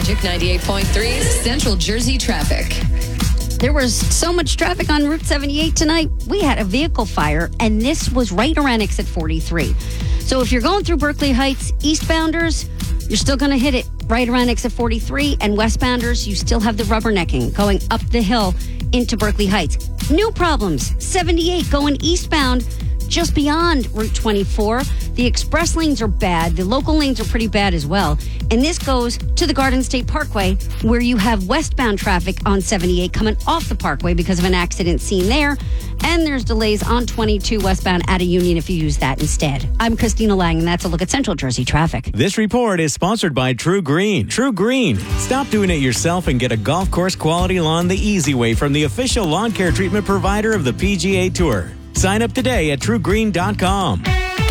Magic 98.3's Central Jersey traffic. There was so much traffic on Route 78 tonight. We had a vehicle fire, and this was right around exit 43. So if you're going through Berkeley Heights, eastbounders, you're still going to hit it right around exit 43, and westbounders, you still have the rubbernecking going up the hill into Berkeley Heights. New problems, 78 going eastbound just beyond Route 24. The express lanes are bad. The local lanes are pretty bad as well. And this goes to the Garden State Parkway, where you have westbound traffic on 78 coming off the parkway because of an accident seen there. And there's delays on 22 westbound out of Union if you use that instead. I'm Christina Lang, and that's a look at Central Jersey traffic. This report is sponsored by True Green. True Green. Stop doing it yourself and get a golf course quality lawn the easy way from the official lawn care treatment provider of the PGA Tour. Sign up today at truegreen.com.